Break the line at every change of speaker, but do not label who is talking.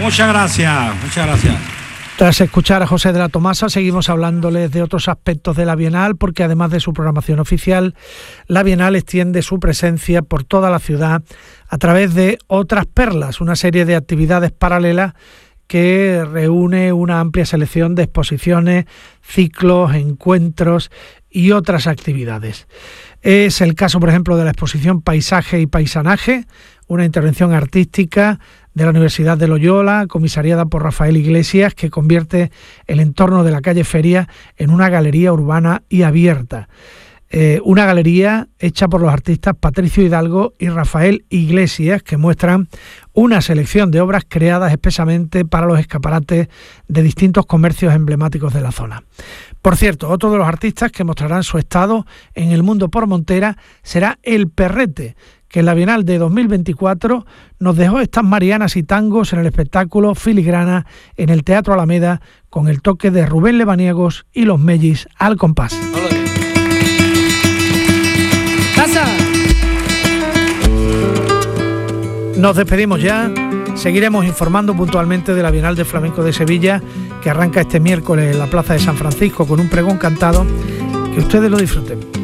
Muchas gracias, muchas gracias.
Tras escuchar a José de la Tomasa, seguimos hablándoles de otros aspectos de la Bienal, porque además de su programación oficial, la Bienal extiende su presencia por toda la ciudad a través de Otras Perlas, una serie de actividades paralelas que reúne una amplia selección de exposiciones, ciclos, encuentros y otras actividades. Es el caso, por ejemplo, de la exposición Paisaje y Paisanaje, una intervención artística de la Universidad de Loyola, comisariada por Rafael Iglesias, que convierte el entorno de la calle Feria en una galería urbana y abierta. Una galería hecha por los artistas Patricio Hidalgo y Rafael Iglesias, que muestran una selección de obras creadas expresamente para los escaparates de distintos comercios emblemáticos de la zona. Por cierto, otro de los artistas que mostrarán su estado en el mundo por Montera será El Perrete, que en la Bienal de 2024 nos dejó estas marianas y tangos en el espectáculo Filigrana en el Teatro Alameda, con el toque de Rubén Lebaniegos y los Mellis al compás.
¡Pasa!
Nos despedimos ya. Seguiremos informando puntualmente de la Bienal de Flamenco de Sevilla, que arranca este miércoles en la Plaza de San Francisco con un pregón cantado. Que ustedes lo disfruten.